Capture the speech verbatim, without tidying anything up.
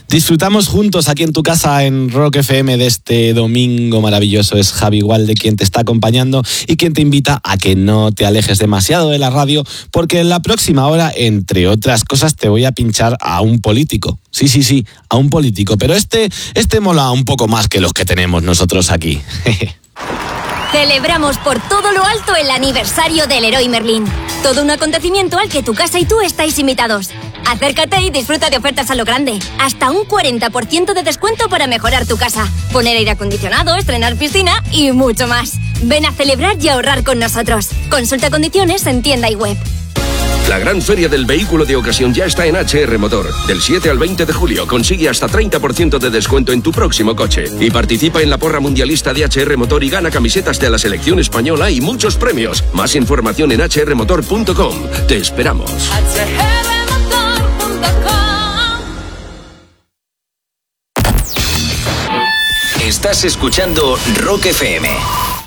Disfrutamos juntos aquí en tu casa en Rock F M de este domingo maravilloso. Es Javi Walde quien te está acompañando y quien te invita a que no te alejes demasiado de la radio, porque en la próxima hora, entre otras cosas, te voy a pinchar a un político. Sí, sí, sí, a un político, pero este, este mola un poco más que los que tenemos nosotros aquí. Celebramos por todo lo alto el aniversario del Leroy Merlin. Todo un acontecimiento al que tu casa y tú estáis invitados. Acércate y disfruta de ofertas a lo grande. Hasta un cuarenta por ciento de descuento para mejorar tu casa, poner aire acondicionado, estrenar piscina y mucho más. Ven a celebrar y ahorrar con nosotros. Consulta condiciones en tienda y web. La gran feria del vehículo de ocasión ya está en H R Motor. Del siete al veinte de julio consigue hasta treinta por ciento de descuento en tu próximo coche. Y participa en la porra mundialista de H R Motor y gana camisetas de la selección española y muchos premios. Más información en h r motor punto com. Te esperamos. h r motor punto com. Estás escuchando Rock F M.